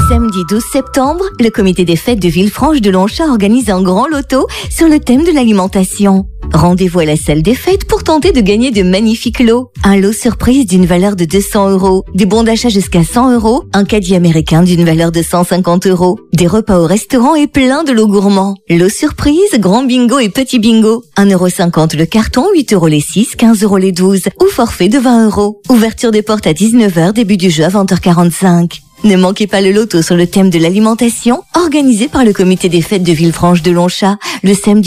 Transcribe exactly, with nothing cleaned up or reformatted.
Samedi douze septembre, le comité des fêtes de Villefranche de Lonchat organise un grand loto sur le thème de l'alimentation. Rendez-vous à la salle des fêtes pour tenter de gagner de magnifiques lots. Un lot surprise d'une valeur de deux cents euros, des bons d'achat jusqu'à cent euros, un caddie américain d'une valeur de cent cinquante euros, des repas au restaurant et plein de lots gourmands. Lot surprise, grand bingo et petit bingo. un euro cinquante le carton, huit euros les six, quinze euros les douze ou forfait de vingt euros. Ouverture des portes à dix-neuf heures, début du jeu à vingt heures quarante-cinq. Ne manquez pas le loto sur le thème de l'alimentation, organisé par le comité des fêtes de Villefranche de Lonchat, le samedi